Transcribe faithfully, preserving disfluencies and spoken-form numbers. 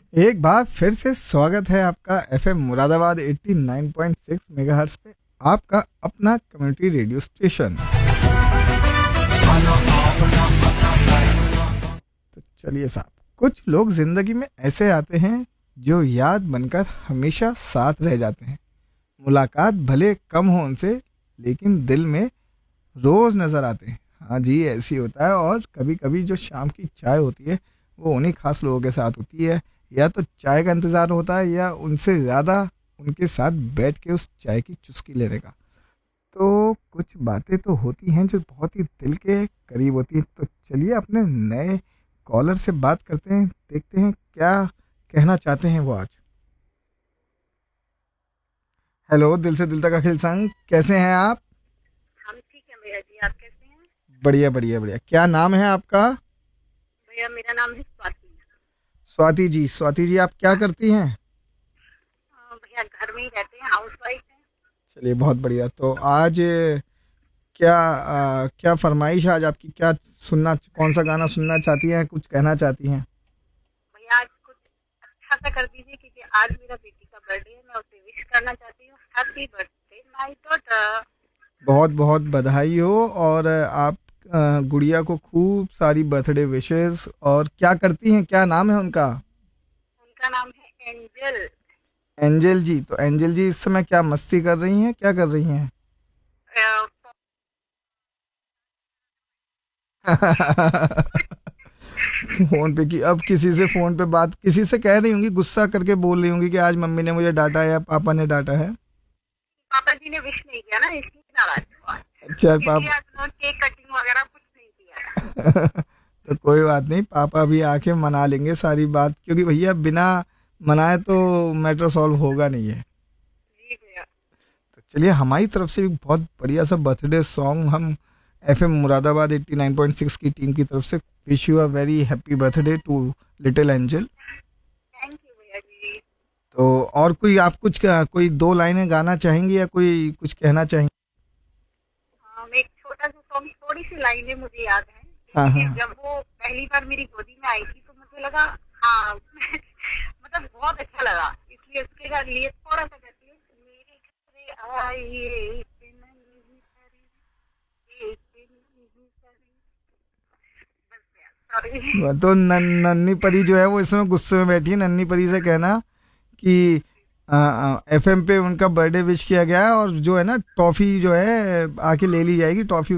एक बार फिर से स्वागत है आपका एफएम मुरादाबाद नवासी पॉइंट सिक्स मेगाहर्ट्ज पे, आपका अपना कम्युनिटी रेडियो स्टेशन। तो चलिए साहब, कुछ लोग जिंदगी में ऐसे आते हैं जो याद बनकर हमेशा साथ रह जाते हैं। मुलाकात भले कम हो उनसे, लेकिन दिल में रोज नजर आते हैं। हाँ जी, ऐसी होता है। और कभी कभी जो शाम की चाय होती है वो उन्हीं खास लोगों के साथ होती है। या तो चाय का इंतज़ार होता है या उनसे ज़्यादा उनके साथ बैठ के उस चाय की चुस्की लेने का। तो कुछ बातें तो होती हैं जो बहुत ही दिल के करीब होती हैं। तो चलिए अपने नए कॉलर से बात करते हैं, देखते हैं क्या कहना चाहते हैं वो आज। हेलो, दिल से दिल तक अखिल संग, कैसे हैं आप? हम ठीक है भैया जी, आप कैसे हैं? बढ़िया बढ़िया बढ़िया। क्या नाम है आपका? भैया मेरा नाम है स्वाति। स्वाति जी। स्वाति जी, आप क्या करती हैं? अ, भैया घर में ही रहते हैं, हाउस वाइफ हैं। चलिए, बहुत बढ़िया। तो आज क्या आ, क्या फरमाइश है आज आपकी? क्या सुनना, कौन सा गाना सुनना चाहती हैं, कुछ कहना चाहती हैं? भैया आज कुछ अच्छा सा कर दीजिए, क्योंकि आज मेरा बेटी का बर्थडे है, मैं उसे विश करना चाहती हूँ। Happy birthday my daughter. बहुत बहुत बधाई हो। और आप आ, गुड़िया को खूब सारी बर्थडे विशेस। और क्या करती हैं, क्या नाम है उनका? उनका नाम है एंजल। एंजल जी। तो एंजल जी इस समय क्या मस्ती कर रही हैं, क्या कर रही हैं? अ, फोन पे की, अब किसी से फोन पे बात, किसी से कह रही होंगी, गुस्सा करके बोल रही होंगी कि आज मम्मी ने मुझे डांटा है या पापा ने डांटा है। पापा जी ने विश नहीं किया ना, इसलिए नाराज हुआ। अच्छा इसलिए पापा। आज उन्होंने केक कटिंग वगैरह कुछ नहीं किया। तो कोई बात नहीं, पापा भी आके मना लेंगे सारी बात, क्योंकि भैया बिना मनाए तो मैटर सॉल्व होगा नहीं है। जी भैया। तो चलिए, हमारी तरफ से भी बहुत बढ़िया सा बर्थडे सॉन्ग हम FM Moradabad eighty nine point six की टीम की तरफ से wish you a very happy birthday to little angel. Thank you भैया जी। तो और कोई आप कुछ, कोई दो लाइनें गाना चाहेंगी या कोई कुछ कहना चाहेंगी? हाँ, एक छोटा सा सॉन्ग, थोड़ी सी लाइनें मुझे याद है। हाँ कि हाँ। जब वो पहली बार मेरी गोदी में आई थी तो मुझे लगा, हाँ मतलब बहुत अच्छा लगा, इसलिए उसके बाद लिए थोड़ा सा करती हूँ। मेरे घर आई एक नन्ही परी, एक नन्ही परी। बस यार, सॉरी। तो नन, नन्ही परी जो है वो इसमें गुस्से में बैठी है। नन्ही परी से कहना कि एफएम पे उनका बर्थडे विश किया गया है, और जो है ना टॉफी जो है आके ले ली जाएगी, टॉफी